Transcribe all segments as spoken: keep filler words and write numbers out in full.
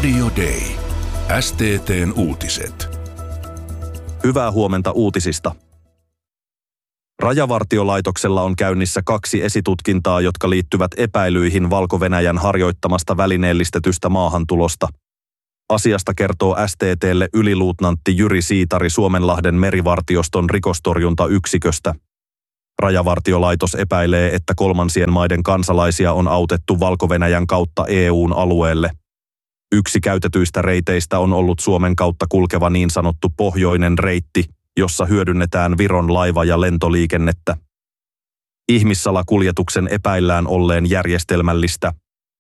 Radio Day. S T T:n uutiset. Hyvää huomenta uutisista. Rajavartiolaitoksella on käynnissä kaksi esitutkintaa, jotka liittyvät epäilyihin Valko-Venäjän harjoittamasta välineellistetystä maahantulosta. Asiasta kertoo S T T:lle yliluutnantti Jyri Siitari Suomenlahden merivartioston rikostorjuntayksiköstä. Rajavartiolaitos epäilee, että kolmansien maiden kansalaisia on autettu Valko-Venäjän kautta E U:n alueelle. Yksi käytetyistä reiteistä on ollut Suomen kautta kulkeva niin sanottu pohjoinen reitti, jossa hyödynnetään Viron laiva- ja lentoliikennettä. Ihmissalakuljetuksen epäillään olleen järjestelmällistä.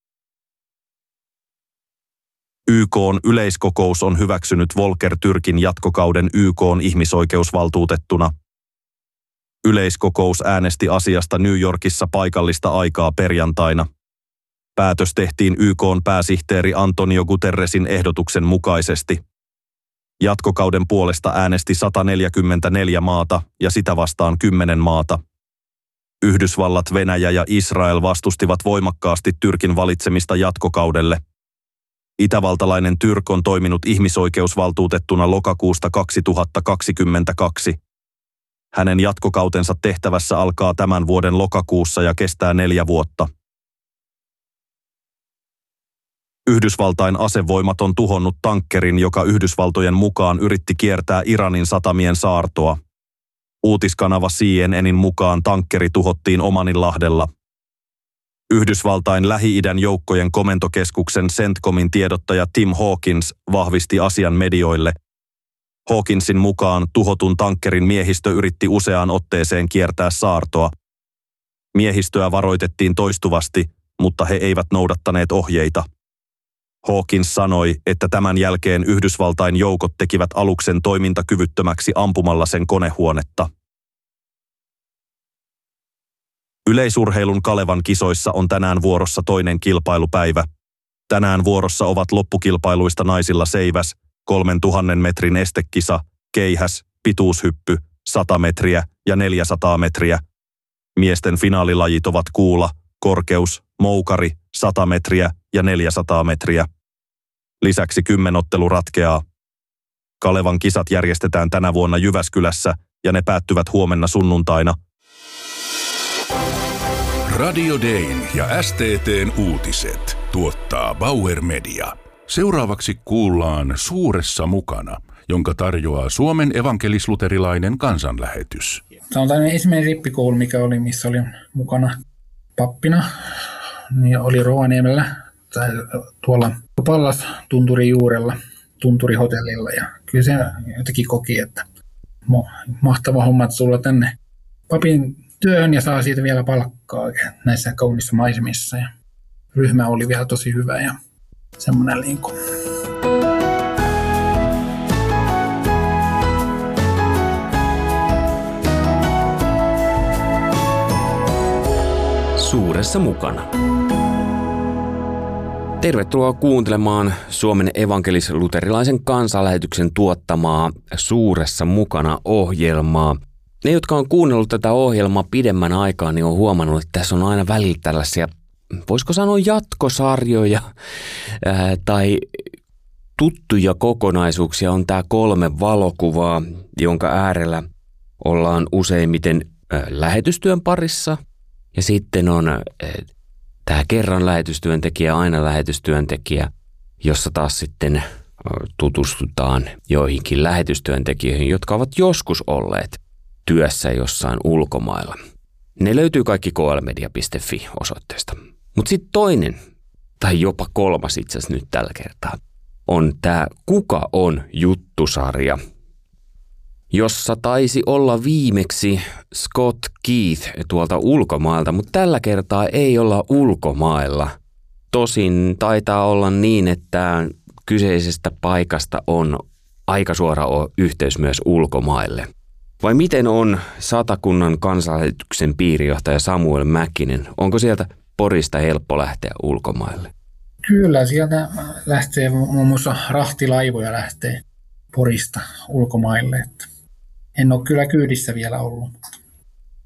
Y K:n yleiskokous on hyväksynyt Volker Türkin jatkokauden Y K:n ihmisoikeusvaltuutettuna. Yleiskokous äänesti asiasta New Yorkissa paikallista aikaa perjantaina. Päätös tehtiin Y K:n pääsihteeri Antonio Guterresin ehdotuksen mukaisesti. Jatkokauden puolesta äänesti sata neljäkymmentäneljä maata ja sitä vastaan kymmenen maata. Yhdysvallat, Venäjä ja Israel vastustivat voimakkaasti Türkin valitsemista jatkokaudelle. Itävaltalainen Türk on toiminut ihmisoikeusvaltuutettuna lokakuusta kaksituhattakaksikymmentäkaksi. Hänen jatkokautensa tehtävässä alkaa tämän vuoden lokakuussa ja kestää neljä vuotta. Yhdysvaltain asevoimat on tuhonnut tankkerin, joka Yhdysvaltojen mukaan yritti kiertää Iranin satamien saartoa. Uutiskanava C N N:in mukaan tankkeri tuhottiin Omaninlahdella. Yhdysvaltain Lähi-idän joukkojen komentokeskuksen CENTCOMin tiedottaja Tim Hawkins vahvisti asian medioille. Hawkinsin mukaan tuhotun tankkerin miehistö yritti useaan otteeseen kiertää saartoa. Miehistöä varoitettiin toistuvasti, mutta he eivät noudattaneet ohjeita. Hawkins sanoi, että tämän jälkeen Yhdysvaltain joukot tekivät aluksen toimintakyvyttömäksi ampumalla sen konehuonetta. Yleisurheilun Kalevan kisoissa on tänään vuorossa toinen kilpailupäivä. Tänään vuorossa ovat loppukilpailuista naisilla seiväs, kolmen tuhannen metrin estekisa, keihäs, pituushyppy, sata metriä ja neljäsataa metriä. Miesten finaalilajit ovat kuula, korkeus, moukari, sata metriä ja neljäsataa metriä. Lisäksi kymmenottelu ratkeaa. Kalevan kisat järjestetään tänä vuonna Jyväskylässä ja ne päättyvät huomenna sunnuntaina. Radio Dayn ja S T T:n uutiset tuottaa Bauer Media. Seuraavaksi kuullaan Suuressa mukana, jonka tarjoaa Suomen evankelis-luterilainen kansanlähetys. Tämä on tämmöinen ensimmäinen rippikoulu, mikä oli, missä oli mukana pappina. Niin oli Rovaniemellä tai tuolla Pallas Tunturin juurella, Tunturihotellilla. Ja kyllä se jotenkin koki, että mahtava homma tulla tänne papin työhön ja saa siitä vielä palkkaa näissä kaunissa maisemissa. Ja ryhmä oli vielä tosi hyvä ja semmoinen linkku. Suuressa mukana. Tervetuloa kuuntelemaan Suomen evankelis-luterilaisen kansanlähetyksen tuottamaa Suuressa mukana -ohjelmaa. Ne, jotka on kuunnellut tätä ohjelmaa pidemmän aikaa, niin on huomannut, että tässä on aina välillä tällaisia, voisiko sanoa jatkosarjoja ää, tai tuttuja kokonaisuuksia. On tämä kolme valokuvaa, jonka äärellä ollaan useimmiten ää, lähetystyön parissa. Ja sitten on ää, tämä kerran lähetystyöntekijä, aina lähetystyöntekijä, jossa taas sitten ää, tutustutaan joihinkin lähetystyöntekijöihin, jotka ovat joskus olleet työssä jossain ulkomailla. Ne löytyy kaikki k l media piste f i osoitteesta. Mutta sitten toinen, tai jopa kolmas itse asiassa nyt tällä kertaa, on tämä Kuka on -juttusarja, jossa taisi olla viimeksi Scott Keith tuolta ulkomailta, mutta tällä kertaa ei olla ulkomailla. Tosin taitaa olla niin, että kyseisestä paikasta on aika suora yhteys myös ulkomaille. Vai miten on Satakunnan kansanlähetyksen piirijohtaja Samuel Mäkinen? Onko sieltä Porista helppo lähteä ulkomaille? Kyllä, sieltä lähtee muun muassa rahtilaivoja lähtee Porista ulkomaille. Että en ole kyllä kyydissä vielä ollut.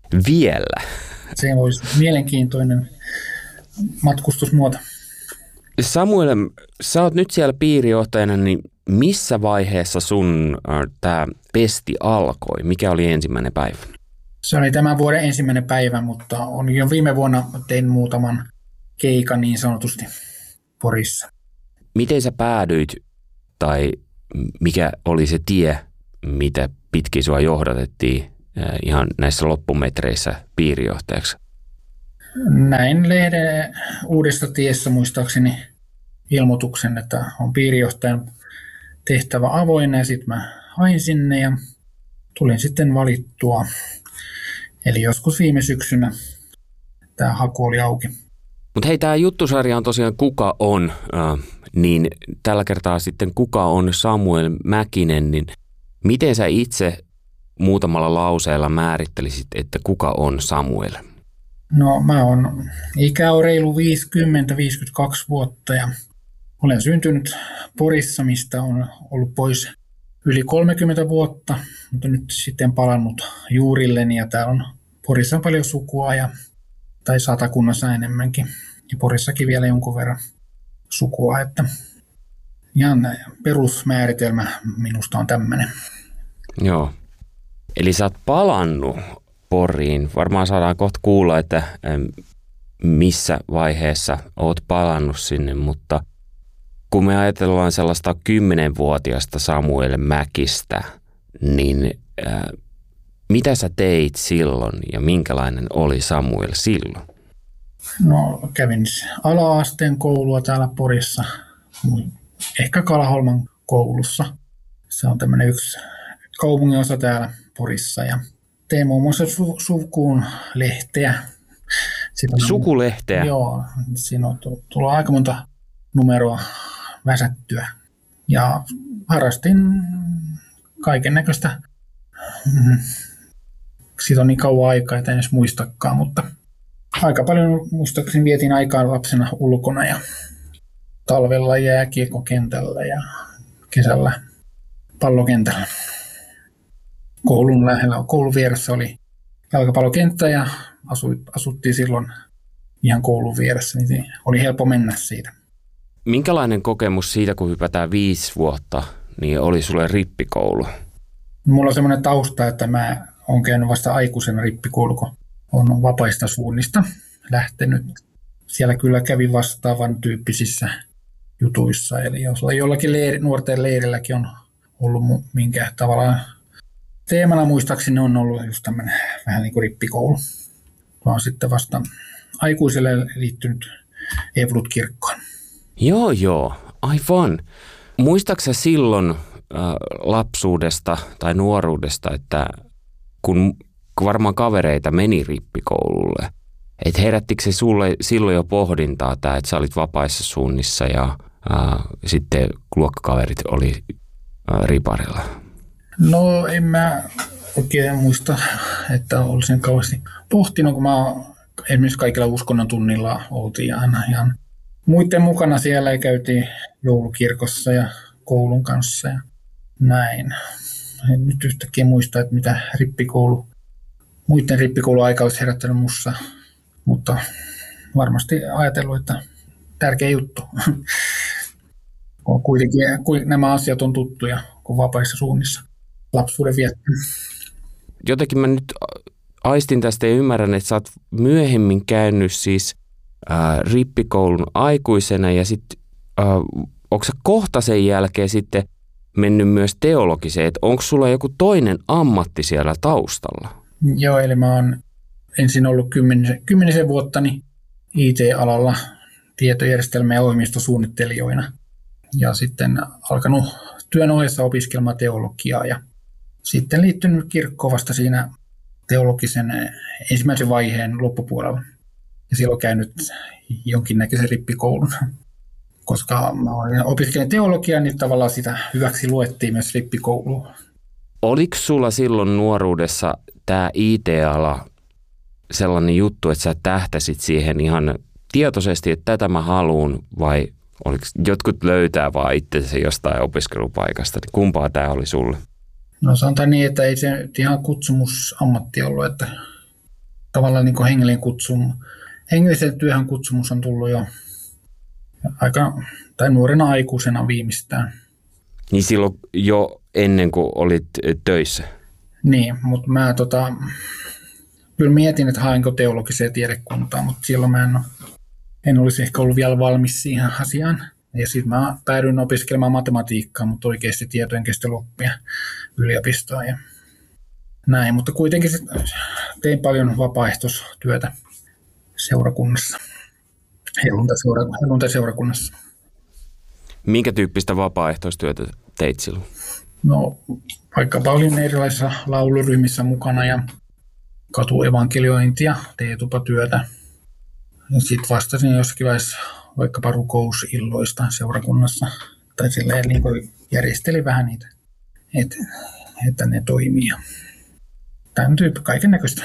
Vielä? Se olisi mielenkiintoinen matkustusmuoto. Samuel, sä oot nyt siellä piirijohtajana, niin missä vaiheessa sun äh, tämä pesti alkoi? Mikä oli ensimmäinen päivä? Se oli tämän vuoden ensimmäinen päivä, mutta on jo viime vuonna tein muutaman keikan niin sanotusti Porissa. Miten sä päädyit tai mikä oli se tie, mitä pitkin sua johdatettiin äh, ihan näissä loppumetreissä piirijohtajaksi? Näin lehden Uudessa tiessä muistaakseni ilmoituksen, että on piirijohtajan tehtävä avoin ja sitten mä hain sinne ja tulin sitten valittua. Eli joskus viime syksynä tämä haku oli auki. Mutta hei, tämä juttusarja on tosiaan Kuka on, äh, niin tällä kertaa sitten Kuka on Samuel Mäkinen, niin miten sä itse muutamalla lauseella määrittelisit, että kuka on Samuel? No mä oon ikä on reilu viisikymmentä viisikymmentäkaksi vuotta ja olen syntynyt Porissa, mistä on ollut pois yli kolmekymmentä vuotta, mutta nyt sitten palannut juurilleni ja täällä on Porissa paljon sukua ja, tai Satakunnassa enemmänkin ja Porissakin vielä jonkun verran sukua, että ihan perusmääritelmä minusta on tämmöinen. Joo, eli sä oot palannut Poriin. Varmaan saadaan kohta kuulla, että missä vaiheessa oot palannut sinne, mutta kun me ajatellaan sellaista kymmenvuotiaasta Samuel Mäkistä, niin äh, mitä sä teit silloin ja minkälainen oli Samuel silloin? No kävin ala-asteen koulua täällä Porissa, ehkä Kalaholman koulussa. Se on tämmöinen yksi kaupungin osa täällä Porissa ja tein muun muassa su- sukuun lehteä. Sitä Sukulehteä? On, joo, siinä on tullut aika monta numeroa väsättyä. Ja harrastin kaiken näköistä. Siitä on niin kauan aikaa, että en edes muistakaan, mutta aika paljon muistaakseni vietin aikaa lapsena ulkona ja talvella jääkiekkokentällä ja kesällä pallokentällä. Koulun lähellä, koulun vieressä oli jalkapallokenttä ja asuttiin silloin ihan koulun vieressä, niin oli helppo mennä siitä. Minkälainen kokemus siitä, kun hypätään viisi vuotta, niin oli sulle rippikoulu? Mulla on semmoinen tausta, että mä oon käynyt vasta aikuisena rippikoulu, kun on vapaista suunnista lähtenyt. Siellä kyllä kävi vastaavan tyyppisissä jutuissa, eli jos jollakin leiri, nuorten leirilläkin on ollut minkä tavallaan teemana muistaakseni on ollut just tämmöinen vähän niin kuin rippikoulu. Mä oon sitten vasta aikuiselle liittynyt Eevlut-kirkkoon. Joo, joo, aivan. Muistaaksä silloin äh, lapsuudesta tai nuoruudesta, että kun, kun varmaan kavereita meni rippikoululle, että herättikö se sulle silloin jo pohdintaa tämä, että sä olit vapaissa suunnissa ja äh, sitten luokkakaverit oli äh, riparilla? No en mä oikein muista, että olisin kauheasti pohtinut, kun mä esimerkiksi kaikilla uskonnon tunnilla oltiin aina ihan muiden mukana siellä ja käytiin joulukirkossa ja koulun kanssa ja näin. En nyt yhtäkkiä muista, että mitä rippikoulu, muiden rippikouluaika olisi herättänyt mussa, mutta varmasti ajatellut, että tärkeä juttu. Kuitenkin nämä asiat on tuttuja kuin vapaissa suunnissa lapsuuden viettänyt. Jotenkin mä nyt aistin tästä ja ymmärrän, että sä oot myöhemmin käynyt siis ää, rippikoulun aikuisena ja sitten onko sä kohta sen jälkeen sitten mennyt myös teologiseen, että onko sulla joku toinen ammatti siellä taustalla? Joo, eli mä oon ensin ollut kymmenisen, kymmenisen vuottani I T-alalla tietojärjestelmä- ja ohjelmistosuunnittelijoina ja sitten alkanut työn ohessa opiskelemaan teologiaa ja sitten liittynyt kirkkoon vasta siinä teologisen ensimmäisen vaiheen loppupuolella. Ja silloin käynyt jonkinnäköisen rippikoulun. Koska mä opiskelin teologiaa, niin tavallaan sitä hyväksi luettiin myös rippikouluun. Oliko sulla silloin nuoruudessa tämä I T-ala sellainen juttu, että sä tähtäsit siihen ihan tietoisesti, että tätä mä haluun, vai oliko jotkut löytää vaan itsensä jostain opiskelupaikasta? Kumpaa tämä oli sulle? No sanotaan niin, että ei se ihan kutsumusammatti ollut, että tavallaan niin kuin hengellinen kutsum, hengellisen työhön kutsumus on tullut jo aika, tai nuorena aikuisena viimeistään. Niin silloin jo ennen kuin olit töissä? Niin, mutta mä tota, kyllä mietin, että haenko teologiseen tiedekuntaan, mutta silloin mä en, en olisi ehkä ollut vielä valmis siihen asiaan. Ja sitten mä päädyin opiskelemaan matematiikkaa, mutta oikeasti tietojen kestäoppia yliopistoon ja näin. Mutta kuitenkin tein paljon vapaaehtoistyötä seurakunnassa, helluntai-seurakunnassa. Minkä tyyppistä vapaaehtoistyötä teit silloin? No, vaikkapa olin erilaisissa lauluryhmissä mukana ja katuevankeliointia, teetupatyötä. Sitten vastasin jossakin vaiheessa vaikkapa rukousilloista seurakunnassa, tai silleen niin kuin järjestelin vähän niitä, että, että ne toimii. Tämän tyyppi, kaiken näköistä.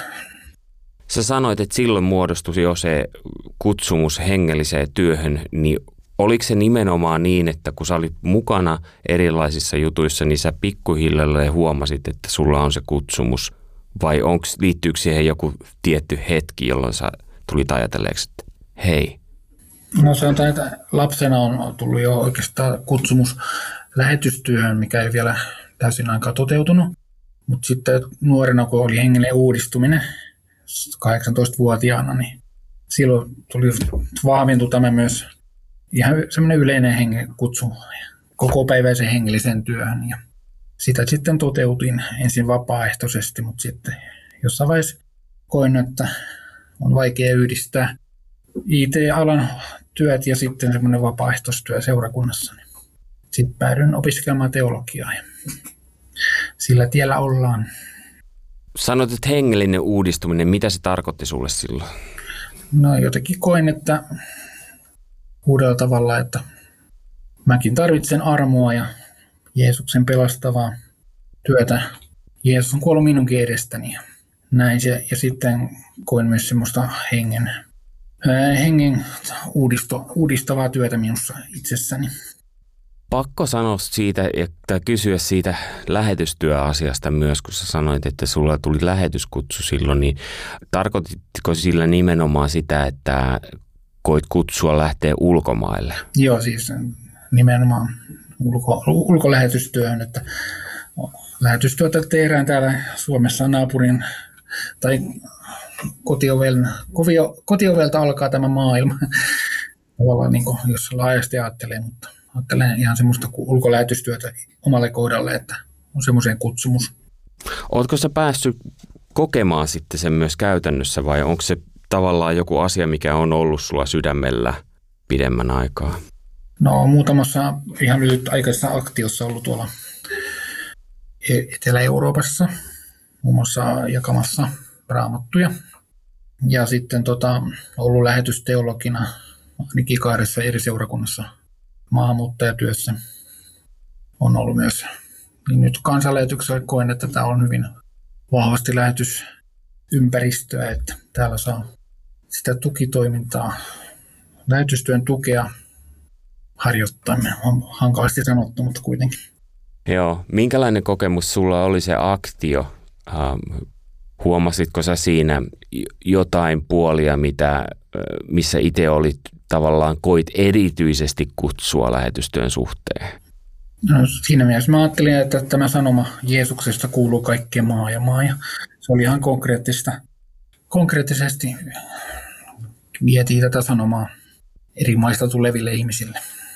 Sä sanoit, että silloin muodostui jo se kutsumus hengelliseen työhön, niin oliko se nimenomaan niin, että kun sä olit mukana erilaisissa jutuissa, niin sä pikkuhiljalleen huomasit, että sulla on se kutsumus, vai onks, liittyykö siihen joku tietty hetki, jolloin sä tulit ajatelleeksi, että hei? No se on tämä, että lapsena on tullut jo oikeastaan kutsumus lähetystyöhön, mikä ei vielä täysin aikaa toteutunut. Mutta sitten nuorena, kun oli hengellinen uudistuminen kahdeksantoistavuotiaana, niin silloin tuli vahvintui tämä myös ihan semmoinen yleinen hengen kutsu kokopäiväisen hengellisen työhön. Ja sitä sitten toteutin ensin vapaaehtoisesti, mutta sitten jossain vaiheessa koin, että on vaikea yhdistää I T-alan työt ja sitten semmoinen vapaaehtoistyö seurakunnassa. Sitten päädyin opiskelemaan teologiaa ja sillä tiellä ollaan. Sanoit, että hengellinen uudistuminen, mitä se tarkoitti sulle silloin? No jotenkin koin, että uudella tavalla, että mäkin tarvitsen armoa ja Jeesuksen pelastavaa työtä. Jeesus on kuollut minunkin edestäni. Näin se, ja sitten koin myös semmoista hengen, hengen uudisto, uudistavaa työtä minussa itsessäni. Pakko sanoa siitä ja kysyä siitä lähetystyöasiasta myös, kun sä sanoit, että sulla tuli lähetyskutsu silloin, niin tarkoititko sillä nimenomaan sitä, että koit kutsua lähteä ulkomaille? Joo, siis nimenomaan ulko, ulkolähetystyöhön, että lähetystyötä tehdään täällä Suomessa naapurin tai kotiovelta, kotiovelta alkaa tämä maailma. Tavallaan niin kuin, jos laajasti ajattelee, mutta ajattelen ihan semmoista ulkolähetystyötä omalle kohdalle, että on semmoisen kutsumus. Ootko sä päässyt kokemaan sitten sen myös käytännössä vai onko se tavallaan joku asia, mikä on ollut sulla sydämellä pidemmän aikaa? No muutamassa ihan lyhytaikaisessa aktiossa ollut tuolla Etelä-Euroopassa, muun muassa jakamassa raamattuja. Ja sitten tota, ollut lähetysteologina ainakin kahdessa eri seurakunnassa maahanmuuttajatyössä on ollut myös. Niin nyt kansanlähetyksellä koen, että tämä on hyvin vahvasti lähetysympäristöä, että täällä saa sitä tukitoimintaa, lähetystyön tukea harjoittaa. On hankalasti sanottu, mutta kuitenkin. Joo. Minkälainen kokemus sulla oli se aktio? Huomasitko sä siinä jotain puolia, mitä, missä itse olit tavallaan koit erityisesti kutsua lähetystyön suhteen? No, siinä mielessä mä ajattelin, että tämä sanoma Jeesuksesta kuuluu kaikkeen maailmaan ja se oli ihan konkreettista. Konkreettisesti vietiin tätä sanomaa eri maista tuleville ihmisille.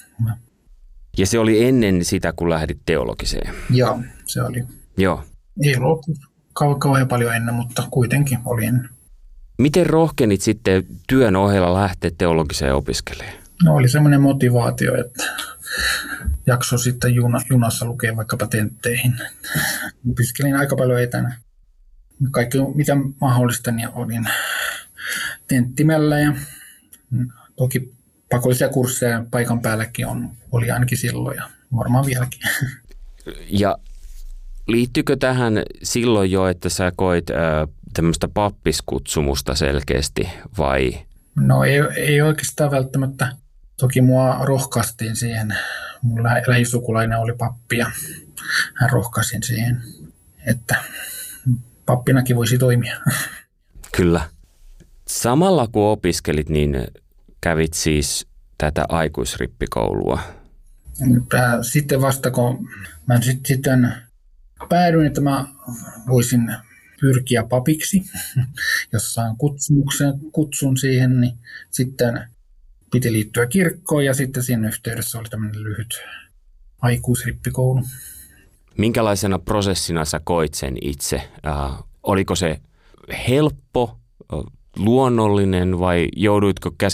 Ja se oli ennen sitä, kun lähdit teologiseen? Joo, se oli. Joo. Ei ollut kau- kauhean paljon ennen, mutta kuitenkin oli ennen. Miten rohkenit sitten työn ohella lähteä teologiseen opiskelemaan? No oli semmoinen motivaatio, että jakso sitten juna, junassa lukea vaikkapa tentteihin. Opiskelin aika paljon etänä. Kaikki mitä mahdollista, niin olin tenttimällä ja toki pakollisia kursseja paikan päälläkin on, oli ainakin silloin ja varmaan vieläkin. Ja liittyykö tähän silloin jo, että sä koit äh, tämmöistä pappiskutsumusta selkeästi vai? No ei, ei oikeastaan välttämättä. Toki mua rohkaistiin siihen. Mun lä- lähisukulainen oli pappi ja hän rohkaisin siihen, että pappinakin voisi toimia. Kyllä. Samalla kun opiskelit, niin kävit siis tätä aikuisrippikoulua? Sitten vasta kun mä sit, sitten päädyin, että mä voisin pyrkiä papiksi, jos saan kutsumuksen, kutsun siihen, niin sitten piti liittyä kirkkoon ja sitten siinä yhteydessä oli tämmöinen lyhyt aikuisrippikoulu. Minkälaisena prosessina sä koit sen itse? Äh, oliko se helppo, luonnollinen vai jouduitko käsittelemään